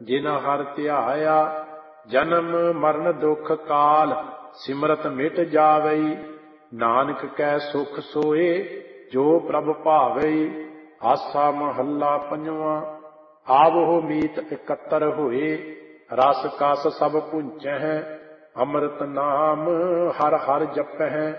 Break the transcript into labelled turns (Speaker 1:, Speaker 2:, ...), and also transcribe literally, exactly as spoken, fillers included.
Speaker 1: ਜਿਨ ਹਰਿ ਧਿਆਇਆ। ਜਨਮ ਮਰਨ ਦੁਖ ਕਾਲ ਸਿਮਰਤ ਮਿਟ ਜਾਵਈ। ਨਾਨਕ ਕੈ ਸੁਖ ਸੋਏ ਜੋ ਪ੍ਰਭ ਭਾਵਈ। ਆਸਾ ਮਹੱਲਾ ਪੰਜਵਾਂ। ਆਵਹੁ ਮੀਤ ਇਕੱਤਰ ਹੋਏ ਰਸ ਕਸ ਸਭ ਭੁੰਚਹਿ। ਅੰਮ੍ਰਿਤ ਨਾਮ ਹਰਿ ਹਰਿ ਜਪਹਿ।